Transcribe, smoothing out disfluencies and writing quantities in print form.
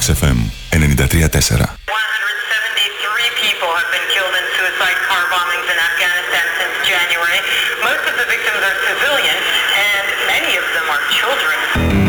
FM 93.4. People have been killed in suicide car bombings in Afghanistan since January. Most of the victims are civilians.